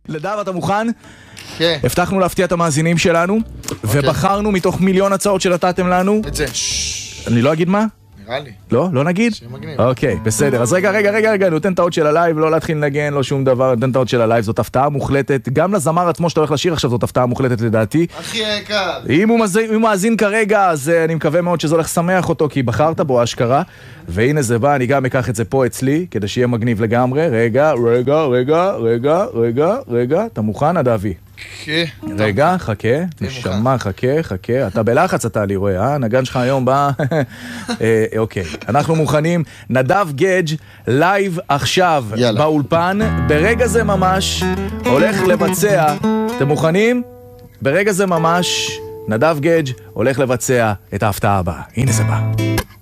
נדב, אתה מוכן? כן. הבטחנו להפתיע את המאזינים שלנו, ובחרנו מתוך מיליון הצעות שנתתם לנו. את זה. אני לא אגיד מה? נראה לי. לא? לא נגיד? שמגניב. אוקיי, בסדר. אז רגע, נותן את האות של הלייב, לא להתחיל לנגן, לא שום דבר, נותן את האות של הלייב, זאת הפתעה מוחלטת. גם לזמר עצמו שאתה הולך לשיר עכשיו, זאת הפתעה מוחלטת לדעתי. הכי יקר. אם הוא מאזין כרגע, אז אני מקווה מאוד שזה הולך לשמח אותו, כי בחרת בו אשכרה. והנה זה בא, אני גם אקח את זה פה אצלי, כדי שיהיה מגניב לגמרי. רגע, אתה מוכן, אדבי? כן. רגע, חכה, נשמה, חכה, אתה בלחץ, אתה לי רואה, נגן שלך היום בא, אוקיי, אנחנו מוכנים, נדב גדג' לייב עכשיו באולפן, ברגע זה ממש הולך לבצע, אתם מוכנים? ברגע זה ממש נדב גדג' הולך לבצע את ההפתעה הבאה, הנה זה בא.